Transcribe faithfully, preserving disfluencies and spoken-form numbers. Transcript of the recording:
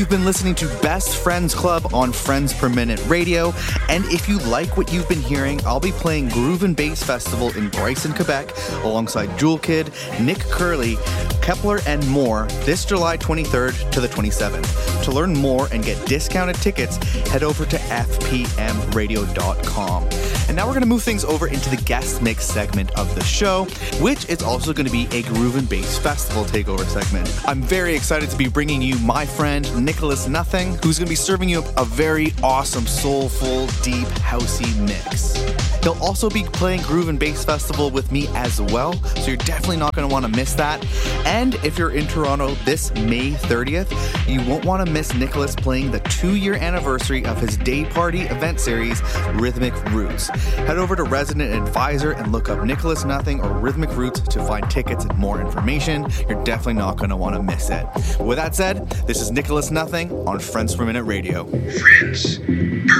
You've been listening to Best Friends Club on Friends Per Minute Radio, and if you like what you've been hearing, I'll be playing Groove and Bass Festival in Bryson, Quebec, alongside Jewel Kid, Nick Curley, Kepler, and more this July twenty-third to the twenty-seventh. To learn more and get discounted tickets, head over to f p m radio dot com. And now we're going to move things over into the guest mix segment of the show, which is also going to be a Groove and Bass Festival takeover segment. I'm very excited to be bringing you my friend Nicholas Nothing, who's going to be serving you a very awesome, soulful, deep, housey mix. He'll also be playing Groove and Bass Festival with me as well, so you're definitely not going to want to miss that. And if you're in Toronto this May thirtieth, you won't want to miss Nicholas playing the two-year anniversary of his day party event series, Rhythmic Roots. Head over to Resident Advisor and look up Nicholas Nothing or Rhythmic Roots to find tickets and more information. You're definitely not going to want to miss it. With that said, this is Nicholas Nothing on Friends Per Minute Radio. Friends Per